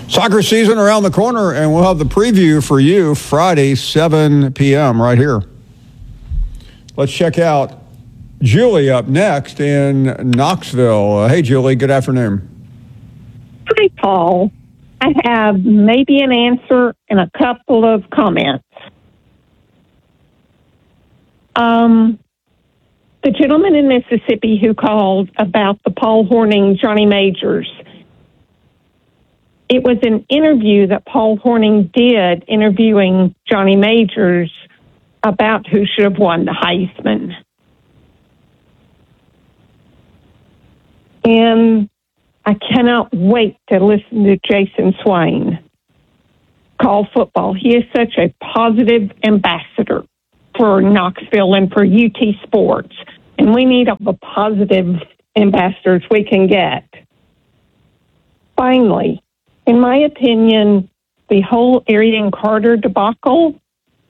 Soccer season around the corner, and we'll have the preview for you Friday, 7 p.m. right here. Let's check out Julie up next in Knoxville. Hey, Julie, good afternoon. Hi, Paul. I have maybe an answer and a couple of comments. The gentleman in Mississippi who called about the Paul Hornung, Johnny Majors, it was an interview that Paul Hornung did interviewing Johnny Majors about who should have won the Heisman. And I cannot wait to listen to Jason Swain call football. He is such a positive ambassador for Knoxville and for UT Sports. And we need all the positive ambassadors we can get. Finally, in my opinion, the whole Arian Carter debacle,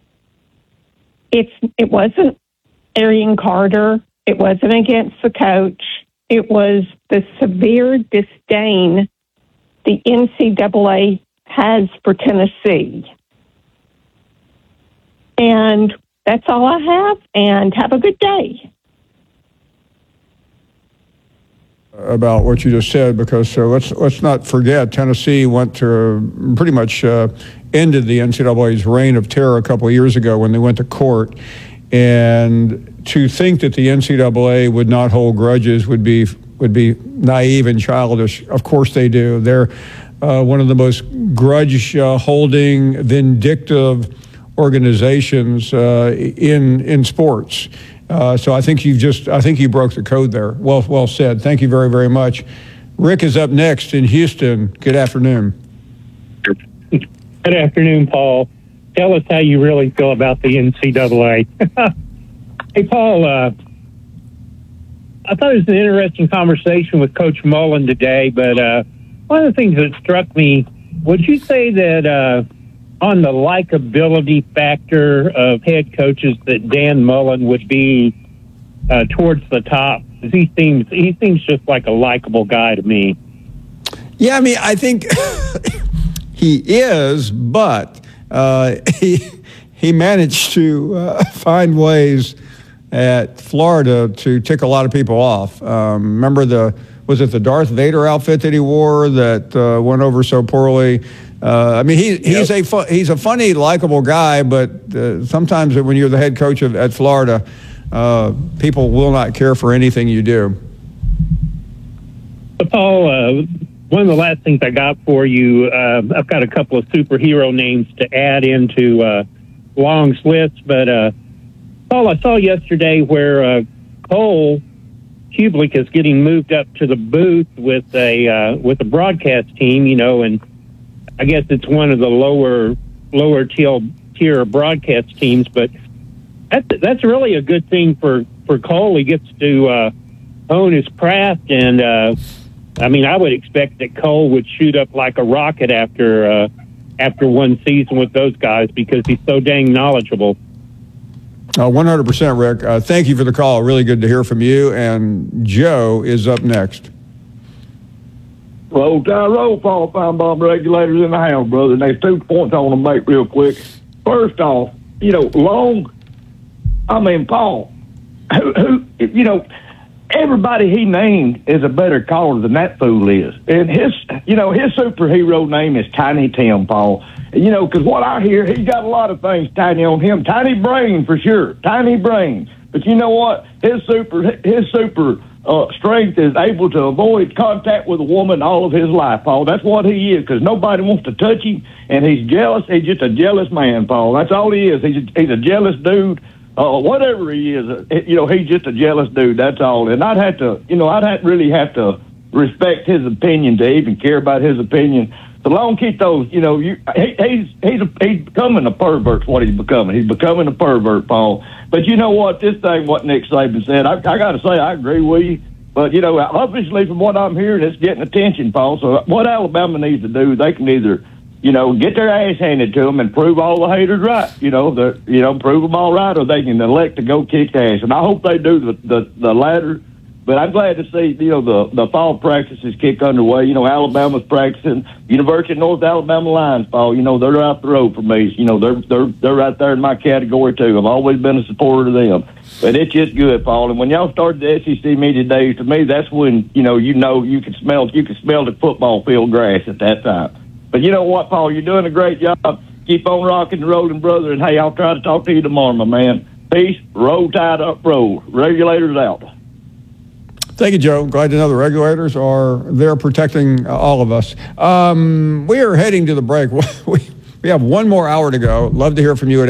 it wasn't Arian Carter. It wasn't against the coach. It was the severe disdain the NCAA has for Tennessee. And that's all I have, and have a good day. About what you just said, because let's not forget Tennessee went to pretty much ended the NCAA's reign of terror a couple of years ago when they went to court, and to think that the NCAA would not hold grudges would be naive and childish. Of course they do. They're one of the most grudge-holding, vindictive organizations in sports. So I think you broke the code there. Well said. Thank you very, very much. Rick is up next in Houston. Good afternoon. Good afternoon, Paul. Tell us how you really feel about the NCAA. Hey, Paul, I thought it was an interesting conversation with Coach Mullen today, but one of the things that struck me, would you say that on the likability factor of head coaches that Dan Mullen would be towards the top? He seems just like a likable guy to me. Yeah, I mean, I think he is, but he managed to find ways at Florida to tick a lot of people off. Remember was it the Darth Vader outfit that he wore that went over so poorly? I mean, he's a funny, likable guy, but sometimes when you're the head coach at Florida, people will not care for anything you do. Paul, one of the last things I got for you, I've got a couple of superhero names to add into Long's list, but Paul, I saw yesterday where Cole Kublik is getting moved up to the booth with a broadcast team, and I guess it's one of the lower tier broadcast teams, but that's really a good thing for Cole. He gets to hone his craft, and I mean, I would expect that Cole would shoot up like a rocket after one season with those guys because he's so dang knowledgeable. 100%, Rick. Thank you for the call. Really good to hear from you. And Joe is up next. Roll tide, roll, Paul. Fine bomb regulators in the house, brother. And there's 2 points I want to make real quick. First off, Paul, who everybody he named is a better caller than that fool is. And his superhero name is Tiny Tim, Paul. Because what I hear, he's got a lot of things tiny on him. Tiny brain for sure, tiny brain. But you know what? His super strength is able to avoid contact with a woman all of his life, Paul. That's what he is, because nobody wants to touch him, and he's jealous. He's just a jealous man, Paul. That's all he is. He's a jealous dude. Whatever he is, he's just a jealous dude. That's all. And I'd really have to respect his opinion to even care about his opinion. So long keep those, he's becoming a pervert. What he's becoming. He's becoming a pervert, Paul. But you know what? This thing, what Nick Saban said, I got to say, I agree with you. But, obviously from what I'm hearing, it's getting attention, Paul. So what Alabama needs to do, they can either, get their ass handed to them and prove all the haters right, prove them all right, or they can elect to go kick ass. And I hope they do the latter. But I'm glad to see, the fall practices kick underway. Alabama's practicing. University of North Alabama Lions, Paul. They're out the road for me. They're right there in my category too. I've always been a supporter of them. But it's just good, Paul. And when y'all started the SEC media days, to me, that's when you could smell the football field grass at that time. But you know what, Paul? You're doing a great job. Keep on rocking and rolling, brother. And hey, I'll try to talk to you tomorrow, my man. Peace. Roll Tide up, roll. Regulators out. Thank you, Joe. Glad to know the regulators are there protecting all of us. We are heading to the break. We have one more hour to go. Love to hear from you at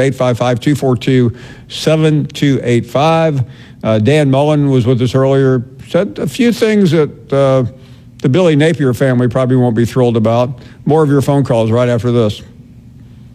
855-242-7285. Dan Mullen was with us earlier. Said a few things that the Billy Napier family probably won't be thrilled about. More of your phone calls right after this.